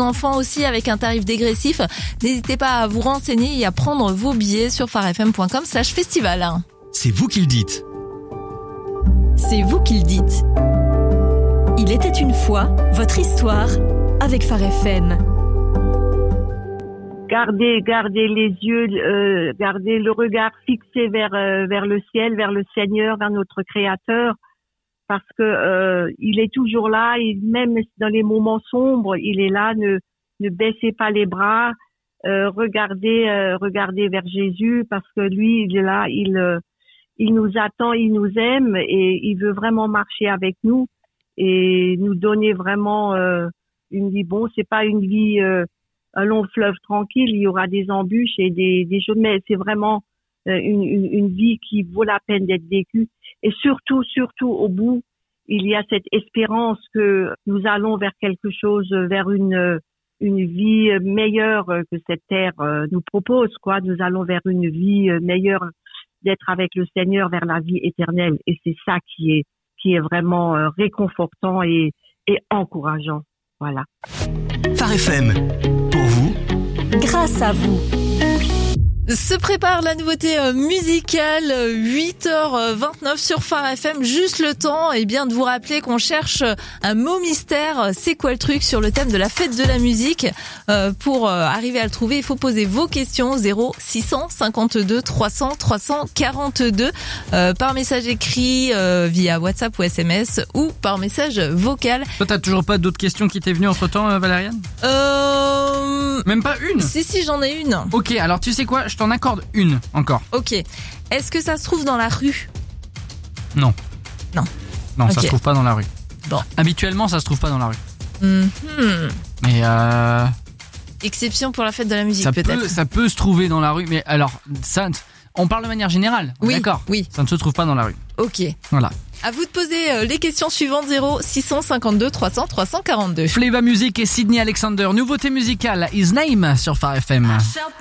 enfants aussi avec un tarif dégressif. N'hésitez pas à vous renseigner et à prendre vos billets sur farfm.com/festival. C'est vous qui le dites. C'est vous qui le dites. Il était une fois votre histoire avec Phare FM. Gardez les yeux, gardez le regard fixé vers le ciel, vers le Seigneur, vers notre Créateur, parce que il est toujours là, et même dans les moments sombres, il est là. Ne baissez pas les bras, regardez vers Jésus, parce que lui, il est là, il nous attend, il nous aime, et il veut vraiment marcher avec nous et nous donner vraiment une vie. Bon, c'est pas une vie un long fleuve tranquille, il y aura des embûches et des choses, mais c'est vraiment une vie qui vaut la peine d'être vécue. Et surtout au bout, il y a cette espérance que nous allons vers quelque chose, vers une vie meilleure que cette terre nous propose, quoi. Nous allons vers une vie meilleure, d'être avec le Seigneur, vers la vie éternelle. Et c'est ça qui est vraiment réconfortant et encourageant. Voilà. Phare FM, pour vous, grâce à vous. Se prépare la nouveauté musicale, 8h29 sur Phare FM. Juste le temps, de vous rappeler qu'on cherche un mot mystère. C'est quoi le truc sur le thème de la fête de la musique? Pour arriver à le trouver, il faut poser vos questions 0652 300 342 par message écrit via WhatsApp ou SMS ou par message vocal. Toi, t'as toujours pas d'autres questions qui t'est venues entre-temps, Valériane? Même pas une? Si, j'en ai une. Ok, alors tu sais quoi? Je t'en accorde une encore. Ok. Est-ce que ça se trouve dans la rue? Non. Non. Non, okay. Ça se trouve pas dans la rue. Bon. Habituellement, ça se trouve pas dans la rue. Mais exception pour la fête de la musique, peut-être. Ça peut se trouver dans la rue, mais alors, ça, on parle de manière générale. Oui, d'accord. Oui. Ça ne se trouve pas dans la rue. Ok. Voilà. À vous de poser les questions suivantes 0652 300 342. Flava Music et Sydney Alexander. Nouveauté musicale, His Name sur Phare FM.